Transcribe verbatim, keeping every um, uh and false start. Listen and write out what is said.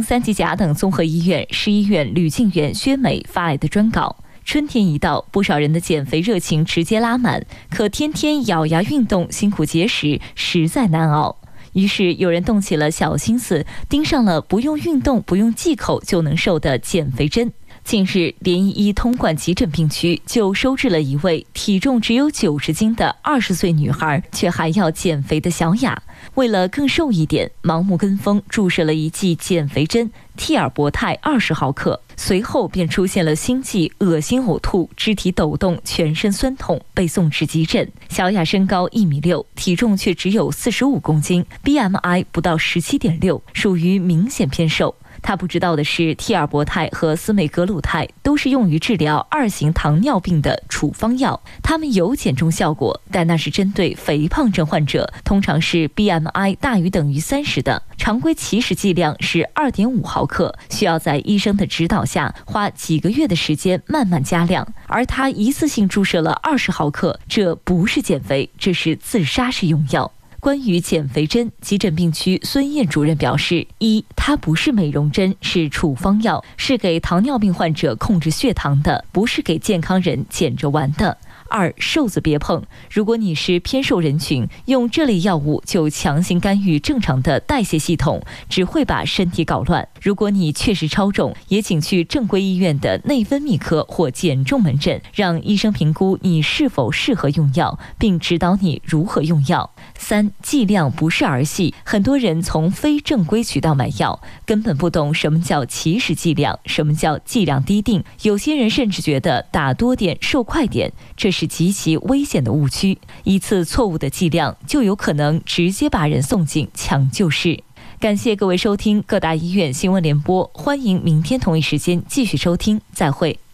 三级甲等综合医院市医院吕静媛、薛美发来的专稿。春天一到，不少人的减肥热情直接拉满，可天天咬牙运动、辛苦节食，实在难熬。于是有人动起了小心思，盯上了不用运动、不用忌口就能瘦的减肥针。近日，联谊一通贯急诊病区就收治了一位体重只有九十斤的二十岁女孩，却还要减肥的小雅。为了更瘦一点，盲目跟风注射了一剂减肥针替尔博泰二十毫克，随后便出现了心悸、恶心、呕吐、肢体抖动、全身酸痛，被送至急诊。小雅身高一米六，体重却只有四十五公斤 ，B M I 不到十七点六，属于明显偏瘦。他不知道的是，替尔博泰和司美格鲁肽都是用于治疗二型糖尿病的处方药，它们有减重效果，但那是针对肥胖症患者，通常是 B M I 大于等于三十的。常规起始剂量是 二点五毫克，需要在医生的指导下花几个月的时间慢慢加量。而他一次性注射了二十毫克，这不是减肥，这是自杀式用药。关于减肥针，急诊病区孙燕主任表示：一，它不是美容针，是处方药，是给糖尿病患者控制血糖的，不是给健康人减着玩的。二，瘦子别碰，如果你是偏瘦人群，用这类药物就强行干预正常的代谢系统，只会把身体搞乱。如果你确实超重，也请去正规医院的内分泌科或减重门诊，让医生评估你是否适合用药，并指导你如何用药。三，剂量不是儿戏，很多人从非正规渠道买药，根本不懂什么叫起始剂量，什么叫剂量低定，有些人甚至觉得打多点瘦快点，这是极其危险的误区。一次错误的剂量就有可能直接把人送进抢救室。感谢各位收听各大医院新闻联播，欢迎明天同一时间继续收听，再会。